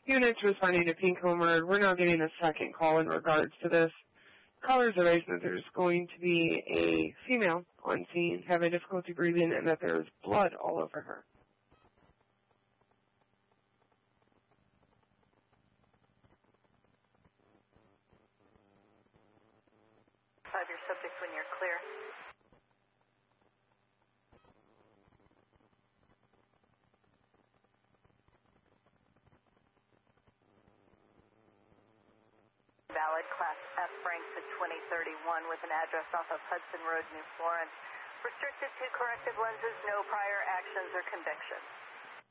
Units responding to Pink Homeward. We're now getting a second call in regards to this. Callers are raising that there's going to be a female on scene having difficulty breathing and that there's blood all over her. 5, your subject when you're clear. Valid Class F Franks at 2031 with an address off of Hudson Road, New Florence. Restricted to corrective lenses, no prior actions or convictions.